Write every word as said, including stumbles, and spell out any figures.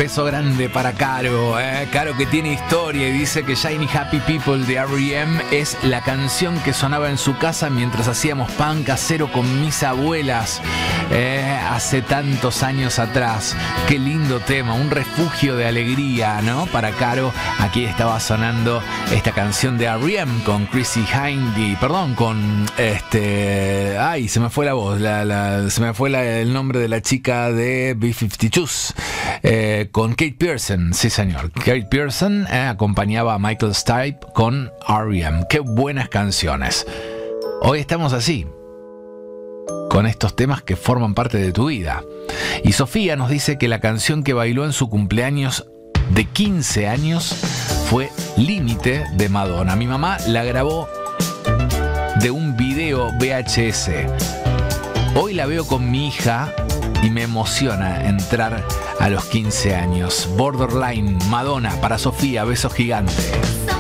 Beso grande para Caro, eh. Caro que tiene historia y dice que Shiny Happy People de R E M es la canción que sonaba en su casa mientras hacíamos pan casero con mis abuelas eh, hace tantos años atrás. Qué lindo tema, un refugio de alegría, ¿no? Para Caro, aquí estaba sonando esta canción de R E M con Chrissy Hynde, perdón, con este... Ay, se me fue la voz, la, la, se me fue la, el nombre de la chica de B cincuenta y dos. Eh, con Kate Pierson, sí señor. Kate Pierson eh, acompañaba a Michael Stipe con R E M. Qué buenas canciones. Hoy estamos así, con estos temas que forman parte de tu vida. Y Sofía nos dice que la canción que bailó en su cumpleaños de quince años fue Límite de Madonna. Mi mamá la grabó de un video V H S. Hoy la veo con mi hija y me emociona entrar a los quince años. Borderline, Madonna, para Sofía, beso gigante.